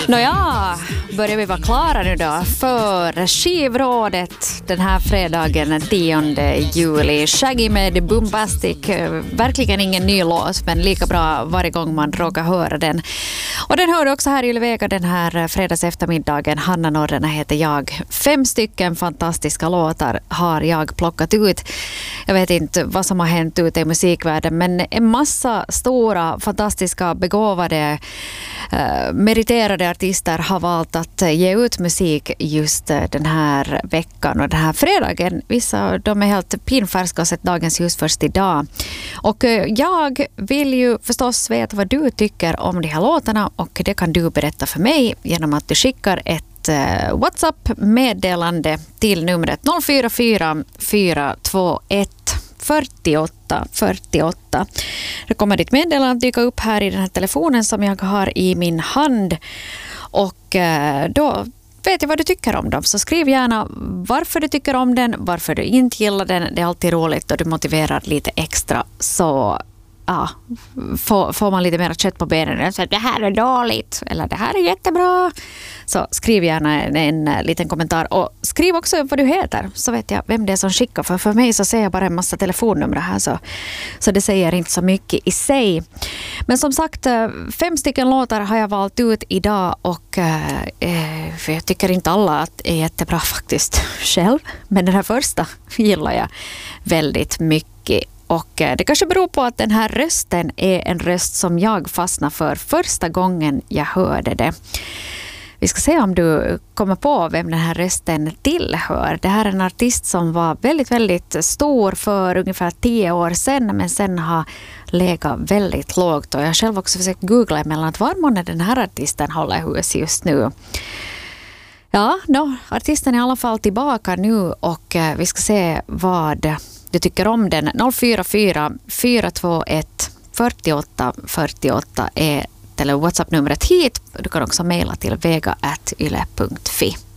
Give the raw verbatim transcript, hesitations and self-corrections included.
Nåja, börjar vi vara klara nu då för skivrådet den här fredagen tionde juli. Shaggy med Bombastic, verkligen ingen ny låt men lika bra varje gång man råkar höra den. Och den hör du också här i Ylvega den här fredags eftermiddagen. Hanna Norrena heter jag. Fem stycken fantastiska låtar har jag plockat ut. Jag vet inte vad som har hänt ute i musikvärlden, men en massa stora, fantastiska, begåvade, uh, meriterade artister har valt att ge ut musik just den här veckan och den här fredagen. Vissa de är helt pinfärska och sett dagens ljus först idag. Och uh, jag vill ju förstås veta vad du tycker om de här låtarna, och det kan du berätta för mig genom att du skickar ett uh, WhatsApp-meddelande till numret noll fyra fyra fyra två ett fyrtioåtta fyrtioåtta. Det kommer ditt meddelande att dyka upp här i den här telefonen som jag har i min hand, och uh, då vet jag vad du tycker om dem. Så skriv gärna varför du tycker om den, varför du inte gillar den. Det är alltid roligt och du motiverar lite extra, så ja, får, får man lite mer kött på benen. Så att det här är dåligt eller det här är jättebra. Så skriv gärna en, en liten kommentar, och skriv också vad du heter så vet jag vem det är som skickar. För för mig så ser jag bara en massa telefonnummer här, så, så det säger inte så mycket i sig. Men som sagt, fem stycken låtar har jag valt ut idag, och eh, för jag tycker inte alla att är jättebra faktiskt själv. Men den här första gillar jag väldigt mycket. Och det kanske beror på att den här rösten är en röst som jag fastnade för första gången jag hörde det. Vi ska se om du kommer på vem den här rösten tillhör. Det här är en artist som var väldigt, väldigt stor för ungefär tio år sedan, men sen har legat väldigt lågt. Och jag har själv också försökt googla emellan att var månne den här artisten håller hus just nu. Ja, no, artisten är i alla fall tillbaka nu, och vi ska se vad du tycker om den. noll fyra fyra fyra två ett fyrtioåtta fyrtioåtta är eller WhatsApp-numret hit. Du kan också mejla till vega at yle punkt fi.